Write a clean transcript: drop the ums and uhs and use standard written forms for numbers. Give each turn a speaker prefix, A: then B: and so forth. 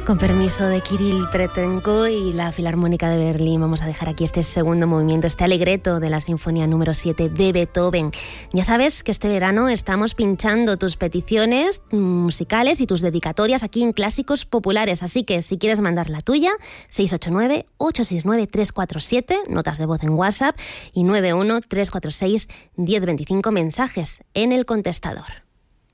A: Con permiso de Kirill Petenko y la Filarmónica de Berlín, vamos a dejar aquí este segundo movimiento, este alegreto de la Sinfonía número 7 de Beethoven. Ya sabes que este verano estamos pinchando tus peticiones musicales y tus dedicatorias aquí en Clásicos Populares, así que si quieres mandar la tuya, 689-869-347, notas de voz en WhatsApp, y 91-346-1025, mensajes en el contestador.